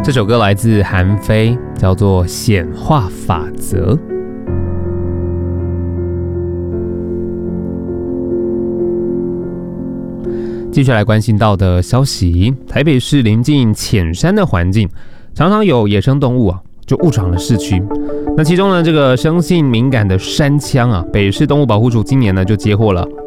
这首歌来自韩非，叫做《显化法则》。继续来关心到的消息，台北市临近浅山的环境，常常有野生动物就误闯了市区。那其中呢，这个生性敏感的山羌北市动物保护署今年呢就接获了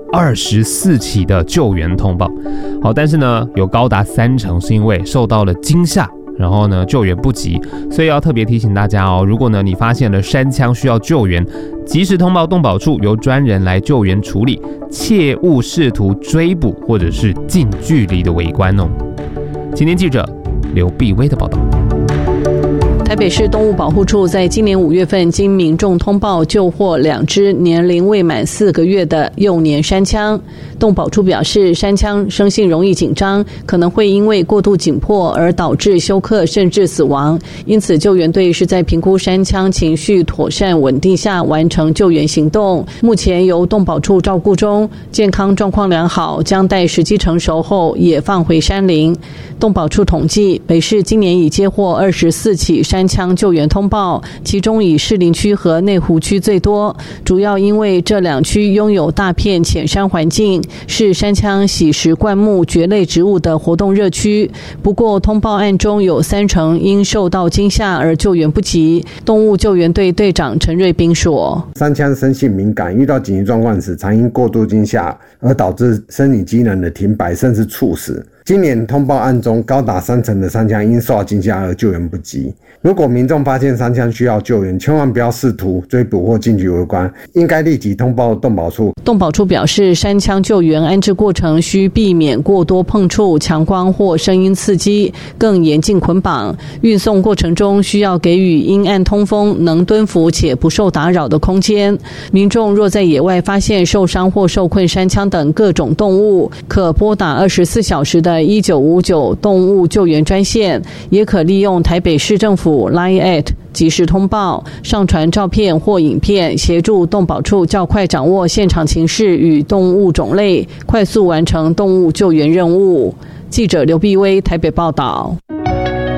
24起的救援通报。好，但是呢，有高达30%是因为受到了惊吓，然后呢救援不及，所以要特别提醒大家如果呢你发现了山羌需要救援，及时通报动保处，由专人来救援处理，切勿试图追捕或者是近距离的围观今天记者刘碧薇的报道。 台北市动物保护处在今年5月份经民众通报救获2只年龄未满4个月的幼年山羌。动保处表示，山羌生性容易紧张，可能会因为过度紧迫而导致休克甚至死亡，因此救援队是在评估山羌情绪妥善稳定下完成救援行动。目前由动保处照顾中，健康状况良好，将待时机成熟后也放回山林。动保处统计，北市今年已接获24起山羌救援通报，其中以士林区和内湖区最多，主要因为这2区拥有大片浅山环境，是山羌喜食灌木蕨类植物的活动热区。不过通报案中有30%因受到惊吓而救援不及。动物救援队队长陈瑞斌说， 山羌生性敏感，遇到紧急状况时常因过度惊吓而导致生理机能的停摆甚至猝死。今年通报案中高达30%的山羌因受到惊吓而救援不及。如果民众发现山羌需要救援，千万不要试图追捕或近距围观，应该立即通报动保处。 动保处表示，山羌救援安置过程需避免过多碰触、强光或声音刺激，更严禁捆绑。运送过程中需要给予阴暗通风、能蹲伏且不受打扰的空间。民众若在野外发现受伤或受困山羌等各种动物，可拨打24小时的1959动物救援专线，也可利用台北市政府 LINE@ 及时通报，上传照片或影片，协助动保处较快掌握现场情势与动物种类，快速完成动物救援任务。记者刘碧薇台北报道。